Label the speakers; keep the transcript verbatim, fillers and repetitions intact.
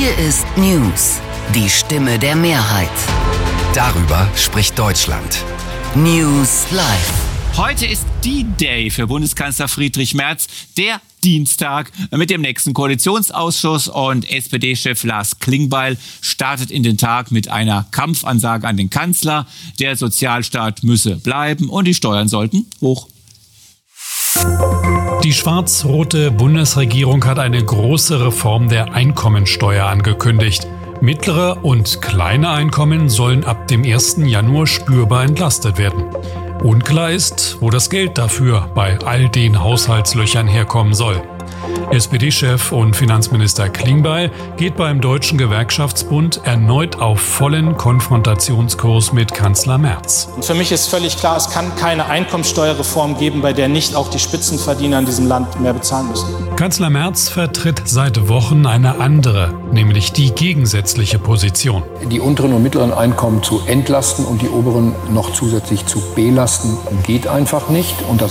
Speaker 1: Hier ist News, die Stimme der Mehrheit.
Speaker 2: Darüber spricht Deutschland.
Speaker 1: News Live.
Speaker 3: Heute ist D-Day für Bundeskanzler Friedrich Merz, der Dienstag mit dem nächsten Koalitionsausschuss, und S P D-Chef Lars Klingbeil startet in den Tag mit einer Kampfansage an den Kanzler. Der Sozialstaat müsse bleiben und die Steuern sollten hoch.
Speaker 4: Die schwarz-rote Bundesregierung hat eine große Reform der Einkommensteuer angekündigt. Mittlere und kleine Einkommen sollen ab dem ersten Januar spürbar entlastet werden. Unklar ist, wo das Geld dafür bei all den Haushaltslöchern herkommen soll. S P D-Chef und Finanzminister Klingbeil geht beim Deutschen Gewerkschaftsbund erneut auf vollen Konfrontationskurs mit Kanzler Merz.
Speaker 5: Für mich ist völlig klar, es kann keine Einkommensteuerreform geben, bei der nicht auch die Spitzenverdiener in diesem Land mehr bezahlen müssen.
Speaker 4: Kanzler Merz vertritt seit Wochen eine andere, nämlich die gegensätzliche Position.
Speaker 6: Die unteren und mittleren Einkommen zu entlasten und die oberen noch zusätzlich zu belasten, geht einfach nicht. Und das